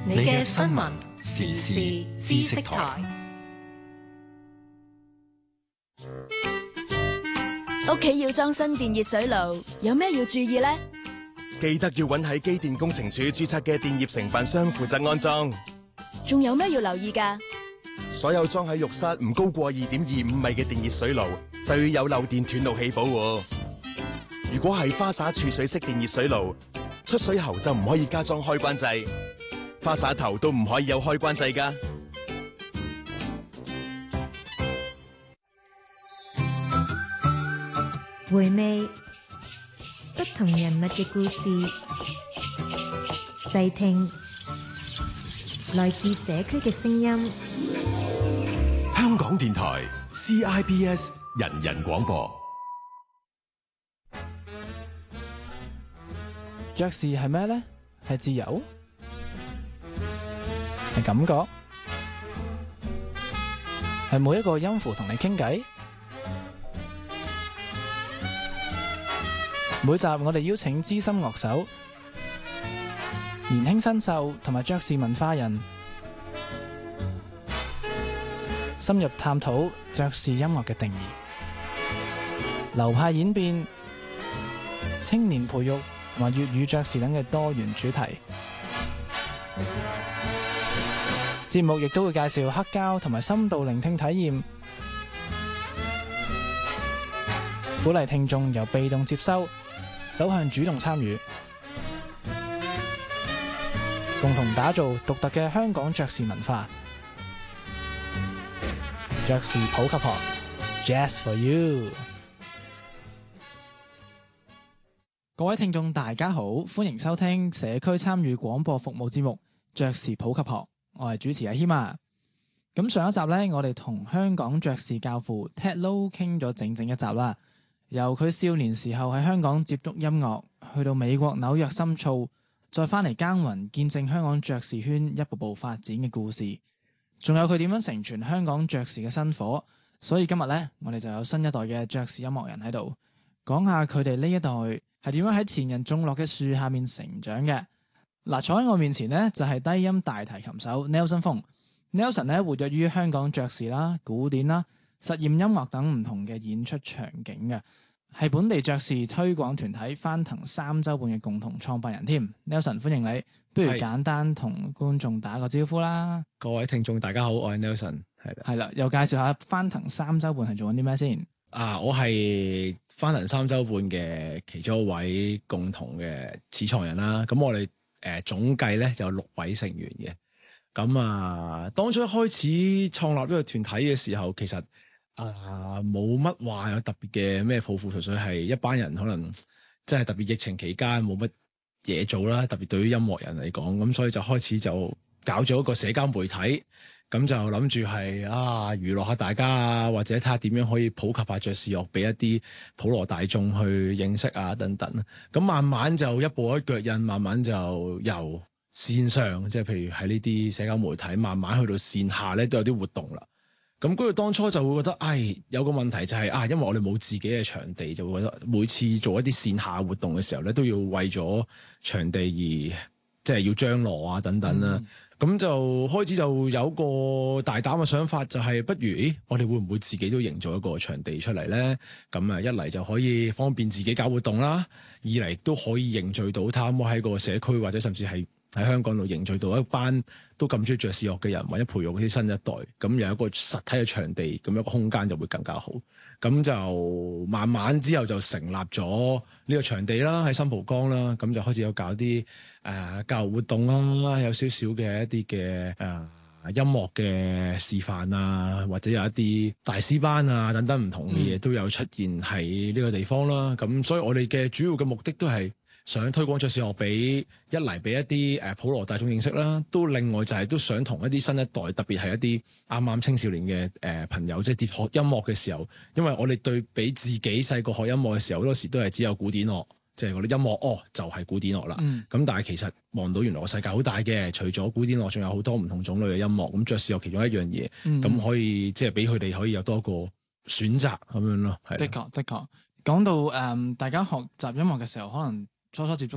你嘅新聞時事知識台。 屋企要裝新電熱水爐，有咩要注意呢？ 記得要揾喺機電工程署註冊嘅電業承辦商負責安裝。 仲有咩要留意㗎？ 所有裝喺浴室唔高過2.25米嘅電熱水爐，就要有漏電斷路器保護。如果係花灑儲水式電熱水爐，出水喉就唔可以加裝開關掣，花灑頭都唔可以有開關掣㗎。 回味不同人物嘅故事，細聽來自社區嘅聲音。 香港電台 CIBS 人人廣播。 爵士係咩呢？係自由？係感覺？係每一個音符同你傾偈？每集我哋邀請資深樂手、年輕新秀同埋爵士文化人，深入探討爵士音樂嘅定義、流派演變、青年培育同埋粵語爵士等嘅多元主題。節目亦都會介紹黑膠同埋深度聆聽體驗，鼓勵聽眾由被動接收走向主動參與，共同打造獨特嘅香港爵士文化。爵士普及學 Jazz for You。 各位聽眾大家好，歡迎收聽社區參與廣播服務節目爵士普及學，我係主持阿謙啊。咁上一集呢，我哋同香港爵士教父 Ted Lo 傾咗整整一集啦。由佢少年時候喺香港接觸音樂，去到美國紐約深造，再翻嚟耕耘，見證香港爵士圈一步步發展嘅故事，仲有佢點樣承傳香港爵士嘅新火。所以今日呢，我哋就有新一代嘅爵士音樂人喺度，講下佢哋呢一代係點樣喺前人種落嘅樹下面成長嘅。嗱，坐喺我面前呢，就係低音大提琴手 Nelson Fung。Nelson 呢，活躍於香港爵士啦、古典啦、實驗音樂等唔同嘅演出場景嘅，係本地爵士推廣團體翻騰3週半嘅共同創辦人添。Nelson， 歡迎你，不如簡單同觀眾打個招呼啦。 各位聽眾大家好，我係 Nelson， 係啦，又介紹下翻騰3週半係做緊啲咩先？ 我係翻騰3週半嘅其中一位共同嘅始創人啦。咁我哋總計咧有6位成員嘅。咁當初一開始創立呢個團體嘅時候，其實冇乜話有特別嘅咩抱負，純粹係一班人可能即係特別疫情期間冇乜嘢做啦，特別對於音樂人嚟講，咁所以就開始就搞咗一個社交媒體，咁就諗住係娛樂下大家啊，或者睇下點樣可以普及下爵士樂俾一啲普羅大眾去認識啊等等。咁慢慢就一步一腳印，慢慢就由線上即係譬如喺呢啲社交媒體，慢慢去到線下咧都有啲活動啦。咁跟住當初就會覺得，有個問題就係因為我哋冇自己嘅場地，就會覺得每次做一啲線下活動嘅時候咧，都要為咗場地而即係要張羅啊等等啦。咁就開始就有個大膽嘅想法，就係不如我哋會唔會自己都營造一個場地出嚟咧？咁一嚟就可以方便自己搞活動啦，二嚟都可以凝聚到他們喺個社區或者甚至係喺香港度凝聚到一班都咁中意爵士樂嘅人，或者培育啲新一代，咁有一個實體嘅場地，咁一個空間就會更加好。咁就慢慢之後就成立咗呢個場地啦，喺新蒲崗啦，咁就開始有搞啲教育活動啦，有少少嘅一啲嘅音樂嘅示範啊，或者有一啲大師班啊等等唔同嘅嘢都有出現喺呢個地方啦。咁所以我哋嘅主要嘅目的都係想推廣爵士樂俾一啲普羅大眾認識啦，都另外就係都想同一啲新一代，特別係一啲啱啱青少年嘅朋友，即係學音樂嘅時候，因為我哋對比自己細個學音樂嘅時候，好多時都係只有古典樂，即係嗰啲音樂就係古典樂啦。咁但係其實望到原來個世界好大嘅，除咗古典樂，仲有好多唔同種類嘅音樂。咁爵士樂其中一樣嘢，咁可以即係俾佢哋可以有多個選擇咁樣咯。 的確，講到大家學習音樂嘅時候，可能初初接觸